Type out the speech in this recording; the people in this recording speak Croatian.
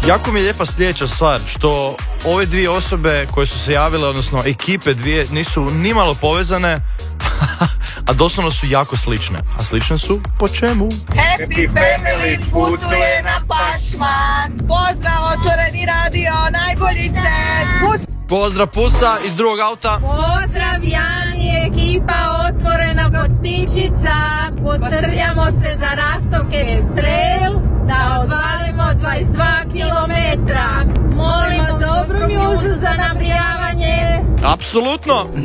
Jako mi je lijepa sljedeća stvar, što ove dvije osobe koje su se javile, odnosno ekipe dvije, nisu nimalo povezane, a doslovno su jako slične. A slične su po čemu? Happy Family putuje na pašman. Pozdrav, Otvoreni radio, najbolji ste. Pus. Pozdrav Pusa iz drugog auta. Pozdrav Jani, ekipa Otvorenog od Tičica. Potrljamo se za Rastoke trail da odvalimo 22 kilometra. Molimo dobru mjuzu za naprijavanje. Apsolutno.